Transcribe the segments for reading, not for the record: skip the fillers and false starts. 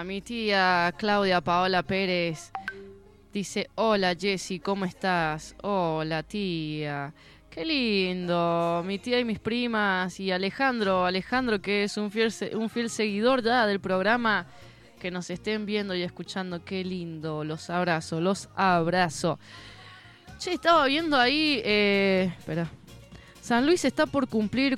mi tía Claudia Paola Pérez dice, hola Jessy, ¿cómo estás? Hola tía, qué lindo, mi tía y mis primas y Alejandro que es un fiel seguidor ya del programa, que nos estén viendo y escuchando, qué lindo, los abrazo, los abrazo. Che, estaba viendo ahí, espera, San Luis está por cumplir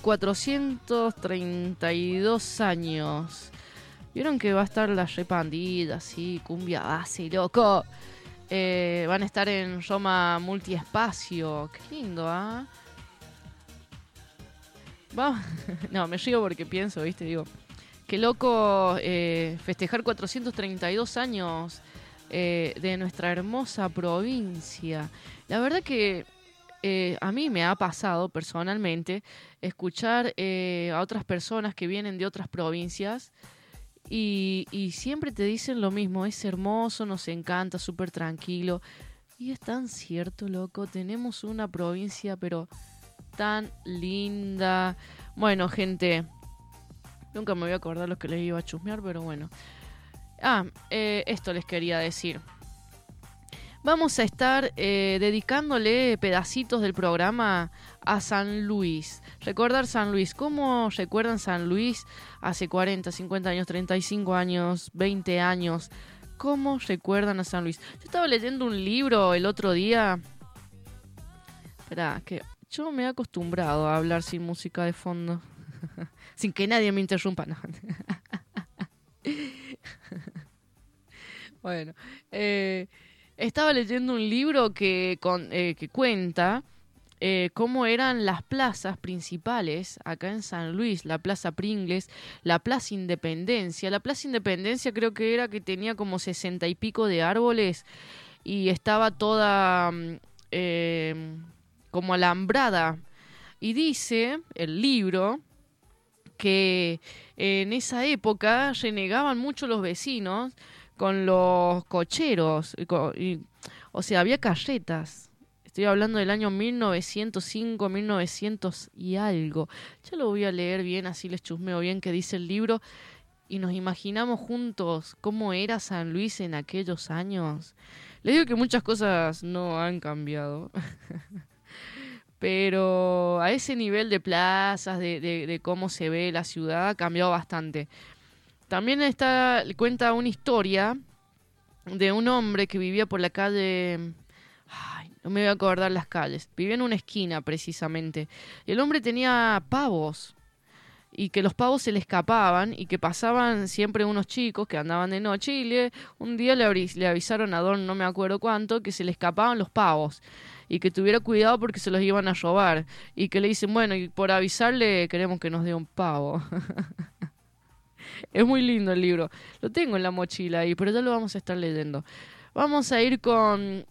432 años. ¿Vieron que va a estar la repandida, así, cumbia base, loco? Van a estar en Roma Multiespacio. Qué lindo, ¿ah? No, me río porque pienso, ¿viste? Digo, qué loco festejar 432 años de nuestra hermosa provincia. La verdad que a mí me ha pasado personalmente escuchar a otras personas que vienen de otras provincias y siempre te dicen lo mismo, es hermoso, nos encanta, súper tranquilo. Y es tan cierto, loco, tenemos una provincia pero tan linda. Bueno, gente, nunca me voy a acordar lo que les iba a chusmear, pero bueno. Esto les quería decir. Vamos a estar dedicándole pedacitos del programa a San Luis. Recordar San Luis. ¿Cómo recuerdan San Luis hace 40, 50 años, 35 años, 20 años? ¿Cómo recuerdan a San Luis? Yo estaba leyendo un libro el otro día. Espera, que yo me he acostumbrado a hablar sin música de fondo. Sin que nadie me interrumpa. No. Bueno, estaba leyendo un libro que cuenta cómo eran las plazas principales acá en San Luis. La Plaza Pringles, la Plaza Independencia. La Plaza Independencia creo que era que tenía como 60 y pico de árboles y estaba toda como alambrada. Y dice el libro que en esa época renegaban mucho los vecinos con los cocheros, o sea, había carretas. Estoy hablando del año 1905, 1900 y algo. Ya lo voy a leer bien, así les chusmeo bien qué dice el libro. Y nos imaginamos juntos cómo era San Luis en aquellos años. Les digo que muchas cosas no han cambiado. Pero a ese nivel de plazas, de cómo se ve la ciudad, ha cambiado bastante. También cuenta una historia de un hombre que vivía por la calle... Ay, no me voy a acordar las calles. Vivía en una esquina, precisamente. Y el hombre tenía pavos. Y que los pavos se le escapaban y que pasaban siempre unos chicos que andaban de noche y un día le avisaron a don no me acuerdo cuánto que se le escapaban los pavos y que tuviera cuidado porque se los iban a robar. Y que le dicen, bueno, y por avisarle queremos que nos dé un pavo. Es muy lindo el libro. Lo tengo en la mochila ahí, pero ya lo vamos a estar leyendo. Vamos a ir con